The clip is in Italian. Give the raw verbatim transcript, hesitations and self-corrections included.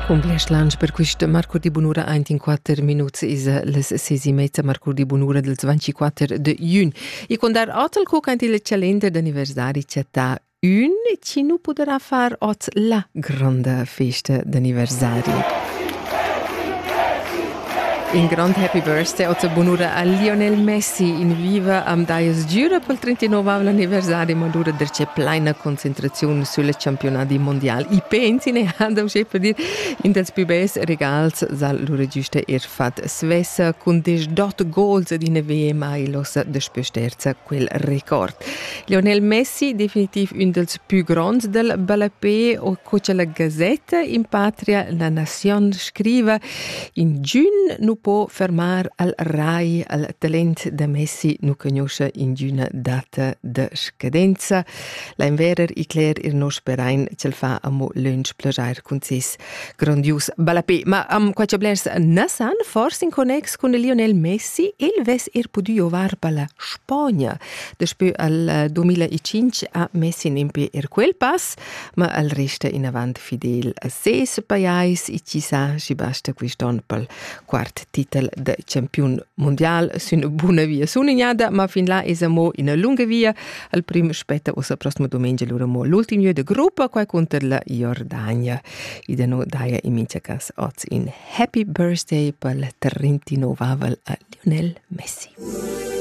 Con Bleslange per questo Marco di Bonura ventiquattro minuti is le sei mezza Marco di Bonura del ventiquattro de giugno. E con dar hotel co canti le calendar d'anniversari città un ci nu potrà far ot la grande festa d'anniversari. In grand happy birthday ot bonura a Lionel Messi in viva am daies giura pel trentinove anniversari madura der c'è plena concentrazione sulle campionati mondiali. I pensi ne hanno uscito per dire in dels più bes regals sal lura giusta er fat svessa con des dot goals di neve mai los despesterza quel record. Lionel Messi definitiv un dels più grands del balapé o coce la Gazzetta in patria la Nation scriva in giugno nu può fermare al Rai al talent da Messi nu conosce in giuna data de scadenza. La inverer i cler ir nos perain cel fa amo lunch plagiar con sis grandius balapé. Ma am quace blers nasan forse in connex con Lionel Messi il ves ir podio var pala Spagna. Despö al duemilacinque a Messi nempe ir quel pass, ma al resta in avant fidel a ses paiais i ci sa ci basta quiston pal quart titel de campion mondial sun buona via sunignada, ma fin là es amo in a lunga via al prim spetta o sa prossima domenica lura mo l'ultimo de gruppa quai contra la Jordania. I de no daia in mincha cas oz in happy birthday per trentinove a Lionel Messi.